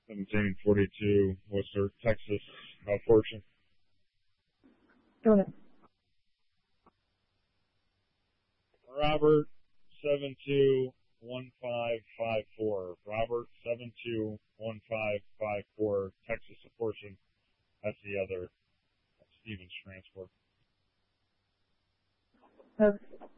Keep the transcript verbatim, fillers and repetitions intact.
seventeen forty-two, Worcester, Texas, uh, Fortune. Go ahead. Robert, seven two one five five four. Robert, seven two one five five four, Texas, Fortune. That's the other Stevens Transport. Okay.